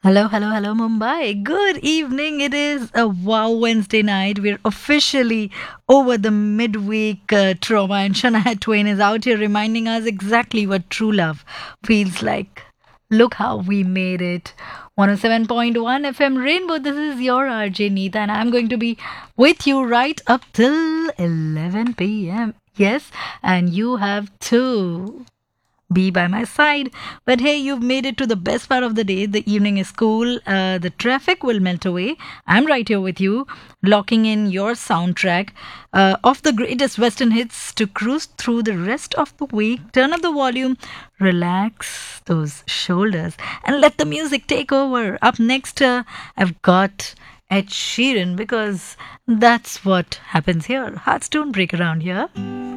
Hello, hello, hello, Mumbai. Good evening. It is a wow Wednesday night. We're officially over the midweek trauma, and Shania Twain is out here reminding us exactly what true love feels like. Look how we made it. 107.1 FM Rainbow. This is your RJ Neeta, and I'm going to be with you right up till 11 p.m. Yes, and you have too be by my side. But hey, you've made it to the best part of the day. The evening is cool. The traffic will melt away. I'm right here with you, locking in your soundtrack of the greatest Western hits to cruise through the rest of the week. Turn up the volume, relax those shoulders, and let the music take over. Up next, I've got Ed Sheeran because that's what happens here. Hearts don't break around here.